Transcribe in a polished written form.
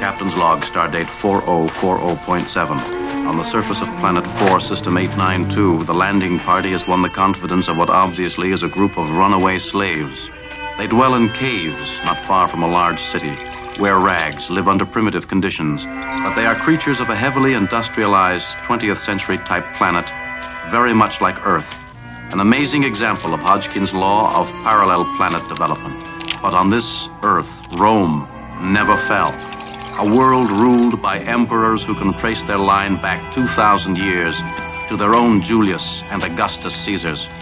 Captain's Log, Stardate 4040.7. On the surface of Planet 4, System 892, the landing party has won the confidence of what obviously is a group of runaway slaves. They dwell in caves not far from a large city, wear rags, live under primitive conditions, but they are creatures of a heavily industrialized 20th century type planet, very much like Earth. An amazing example of Hodgkin's law of parallel planet development. But on this Earth, Rome never fell. A world ruled by emperors who can trace their line back 2,000 years to their own Julius and Augustus Caesars.